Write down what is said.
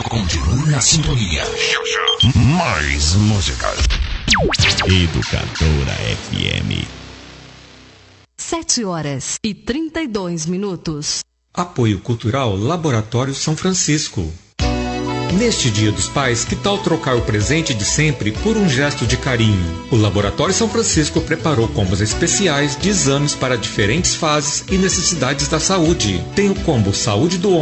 Continue na sintonia. Mais músicas. Educadora FM. 7h32. Apoio Cultural Laboratório São Francisco. Neste Dia dos Pais, que tal trocar o presente de sempre por um gesto de carinho? O Laboratório São Francisco preparou combos especiais de exames para diferentes fases e necessidades da saúde. Tem o combo Saúde do